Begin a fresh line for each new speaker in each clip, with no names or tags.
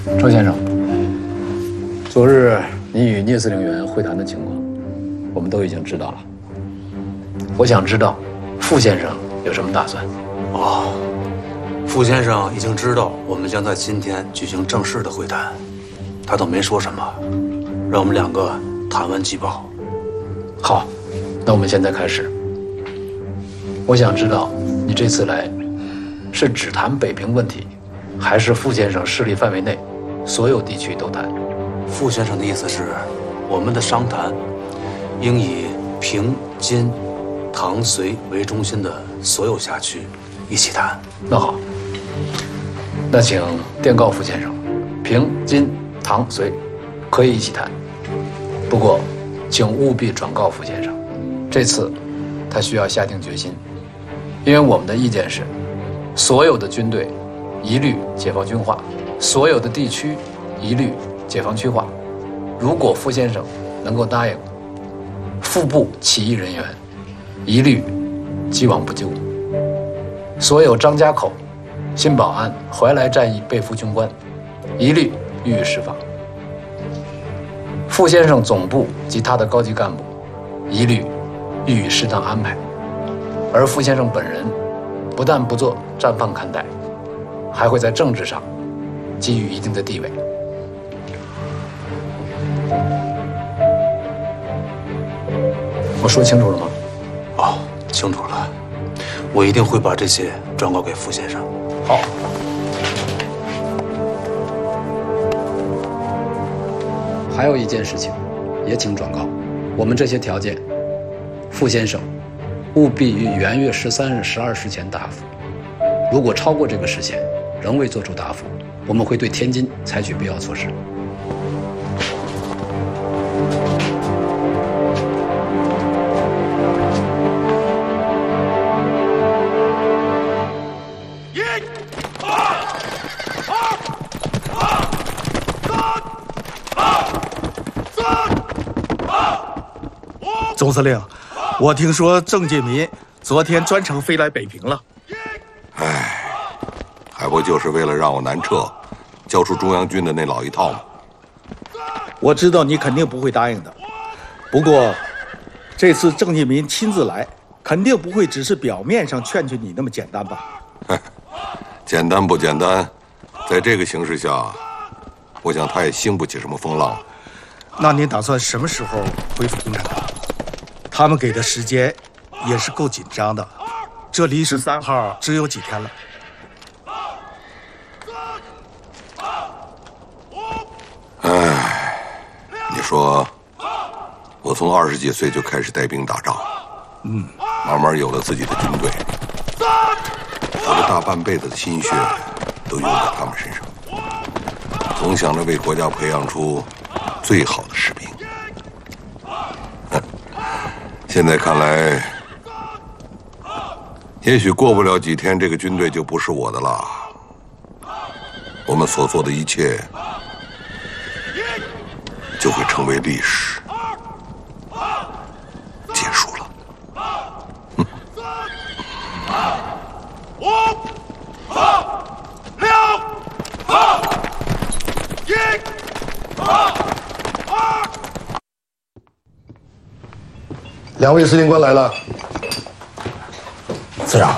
周先生，昨日你与聂司令员会谈的情况，我们都已经知道了。我想知道，傅先生有什么打算？
哦，傅先生已经知道我们将在今天举行正式的会谈，他都没说什么，让我们两个谈完即报。
好，那我们现在开始。我想知道，你这次来，是只谈北平问题，还是傅先生势力范围内所有地区都谈？
傅先生的意思是，我们的商谈应以平、津、唐、绥为中心的所有辖区一起谈。
那好，那请电告傅先生，平、津、唐、绥可以一起谈，不过，请务必转告傅先生，这次他需要下定决心，因为我们的意见是，所有的军队一律解放军化，所有的地区一律解放区化。如果傅先生能够答应，腹部起义人员一律既往不咎，所有张家口、新保安、怀来战役被俘军官一律予以释放。傅先生总部及他的高级干部一律予以适当安排，而傅先生本人不但不做战犯看待，还会在政治上给予一定的地位。我说清楚了吗？
哦，清楚了，我一定会把这些转告给傅先生。
好。还有一件事情，也请转告，我们这些条件，傅先生务必于元月13日12时前答复。如果超过这个时限，仍未作出答复，我们会对天津采取必要措施。
总司令，我听说郑介民昨天专程飞来北平了。
唉，还不就是为了让我南撤，交出中央军的那老一套吗？
我知道你肯定不会答应的，不过这次郑介民亲自来，肯定不会只是表面上劝劝你那么简单吧？
简单不简单，在这个形势下，我想他也兴不起什么风浪。
那您打算什么时候恢复共产党？他们给的时间也是够紧张的，这离13号只有几天了。
唉，你说，我从20几岁就开始带兵打仗，慢慢有了自己的军队，我的大半辈子的心血都用在他们身上，总想着为国家培养出最好的士兵。现在看来，也许过不了几天，这个军队就不是我的了。我们所做的一切就会成为历史，结束了。
5、4、6、5、1、2。
两位司令官来了。
司长，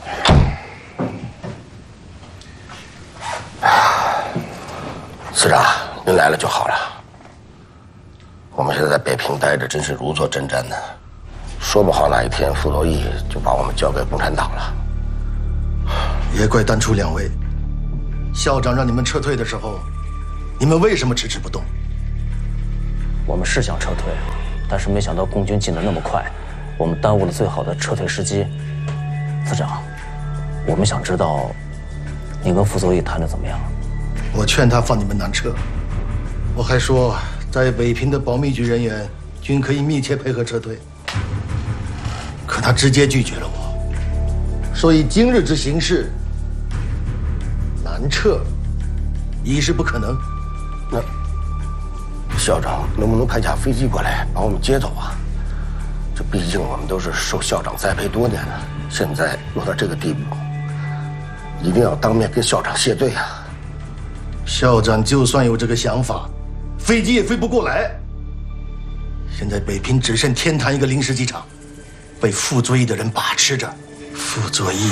司长，您来了就好了。我们现在在北平待着，真是如坐针毡呢。说不好哪一天傅作义就把我们交给共产党了。
也怪单处两位，校长让你们撤退的时候，你们为什么迟迟不动？
我们是想撤退，但是没想到共军进得那么快，我们耽误了最好的撤退时机。司长，我们想知道，你跟傅作义谈得怎么样？
我劝他放你们南撤，我还说在北平的保密局人员均可以密切配合撤退，可他直接拒绝了我，说以今日之形势，南撤一是不可能。
那校长能不能派架飞机过来把我们接走啊？这毕竟我们都是受校长栽培多年的，现在落到这个地步，一定要当面跟校长谢罪啊！
校长就算有这个想法，飞机也飞不过来。现在北平只剩天坛一个临时机场，被傅作义的人把持着。傅作义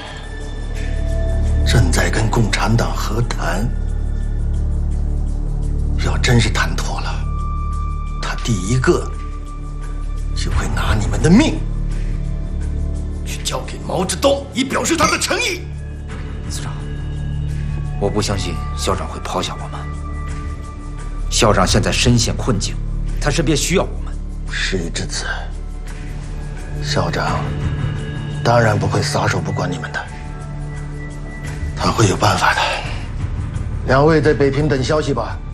正在跟共产党和谈，要真是谈妥了，他第一个就会拿你们的命去交给毛泽东，以表示他的诚意。
司长，我不相信校长会抛下我们。校长现在身陷困境，他身边需要我们。
事已至此，校长当然不会撒手不管你们的，他会有办法的。两位在北平等消息吧。